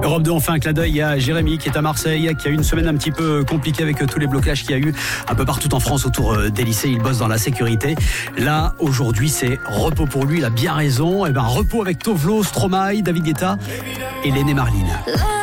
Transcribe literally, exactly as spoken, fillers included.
Europe deux, on fait un clin d'œil à Jérémy qui est à Marseille, qui a eu une semaine un petit peu compliquée avec tous les blocages qu'il y a eu un peu partout en France autour des lycées. Il bosse dans la sécurité. Là, aujourd'hui, c'est repos pour lui. Il a bien raison. Et ben, repos avec Tovlo, Stromae, David Guetta et Lenné Marline.